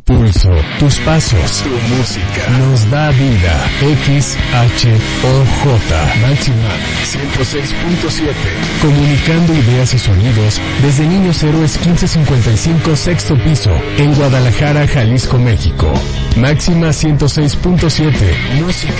pulso, tus pasos, tu música, nos da vida. XHOJ, Máxima 106.7. Comunicando ideas y sonidos desde Niños Héroes 1555, sexto piso, en Guadalajara, Jalisco, México. Máxima 106.7, música.